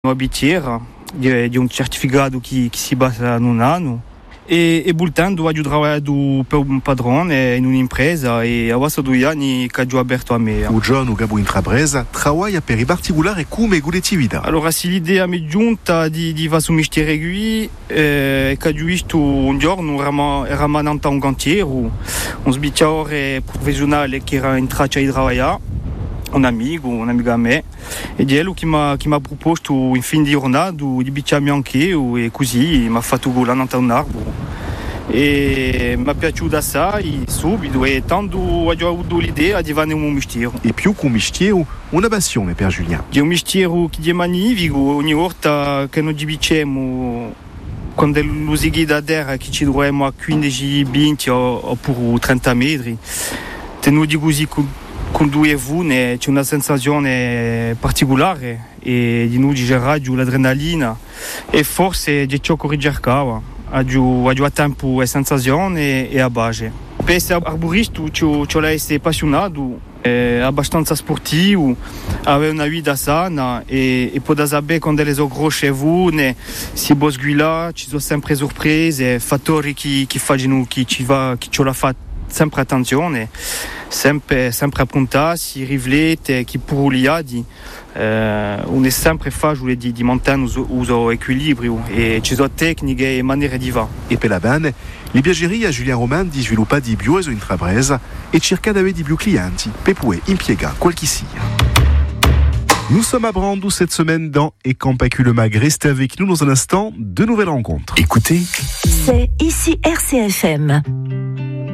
abitiera di un certificato che si basa in un anno e voltando ho lavorato per un padrone in un'impresa e a questo 2 anni che ho aperto a me. O John Gabo Intrabresa lavora per i particolari come guletività. Allora se l'idea mi è giunta di fare un mestiere qui che ho visto un giorno eravamo in un cantiere un sbicciatore professionale che era in traccia di lavorare un amico a me e di lui che mi ha proposto in fin di giornata di bicciarmi anche e così mi ha fatto volare in un arbitro e mi è piaciuto assai subito e tanto ho avuto l'idea di fare un mestiere. E più che un mestiere, una passione per Julien. È un mestiere che è magnifico, ogni volta che noi bicciamo quando lo segui da terra che ci troviamo a 15, 20 oppure 30 metri tenuti così con 2 vune c'è una sensazione particolare e di noi radio l'adrenalina e forse è ciò che ricercava a tempo e sensazione e a base. Per essere arborista ci ho essere appassionato abbastanza sportivo, avere una vita sana e poter sapere quando le grosse vune si bosguila ci sono sempre sorprese, fattori che fanno che ci la fa sempre attenzione, sempre appuntati, riflette, che pure gli adi, on è sempre facile di mantenere uso equilibrio e ci sono tecniche e maniere di fare. E per la bene, le piacerie a Julien Roman di sviluppare di più in intrapresa e cercare di avere di più clienti per poter impiegare quel che sia. Nous sommes à Brandou cette semaine dans Et quand PACU le Mag. Restez avec nous dans un instant, de nouvelles rencontres. Écoutez, c'est ici RCFM.